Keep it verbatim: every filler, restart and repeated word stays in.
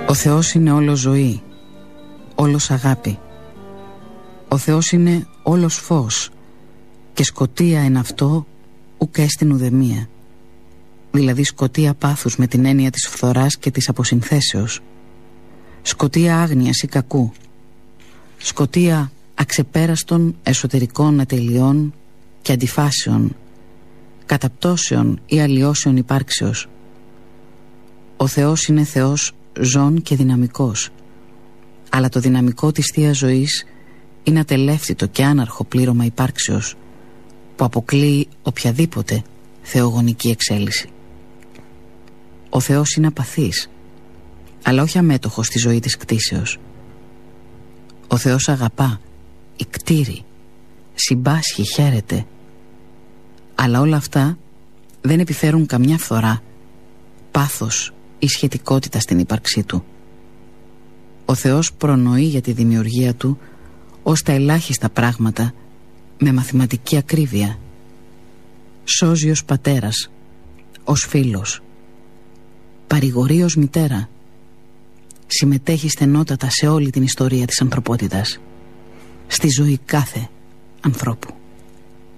Ο Θεός είναι όλος ζωή, όλος αγάπη. Ο Θεός είναι όλος φως και σκοτία εν αυτό ουκ έστιν ουδεμία. Δηλαδή σκοτία πάθους με την έννοια της φθοράς και της αποσυνθέσεως. Σκοτία άγνοιας ή κακού. Σκοτία αξεπέραστων εσωτερικών ατελειών και αντιφάσεων, καταπτώσεων ή αλλοιώσεων υπάρξεως. Ο Θεός είναι Θεός ζών και δυναμικός, αλλά το δυναμικό της Θείας Ζωής είναι ατελεύτητο και άναρχο πλήρωμα υπάρξεως που αποκλείει οποιαδήποτε θεογονική εξέλιξη. Ο Θεός είναι απαθής, αλλά όχι αμέτωχος στη ζωή της κτήσεως. Ο Θεός αγαπά, ικτήρει, συμπάσχει, χαίρεται, αλλά όλα αυτά δεν επιφέρουν καμιά φθορά, πάθος ή σχετικότητα στην ύπαρξή του. Ο Θεός προνοεί για τη δημιουργία του ως τα ελάχιστα πράγματα με μαθηματική ακρίβεια. Σώζει ως πατέρας, ως φίλος, παρηγορεί ως μητέρα. Συμμετέχει στενότατα σε όλη την ιστορία της ανθρωπότητας, στη ζωή κάθε ανθρώπου.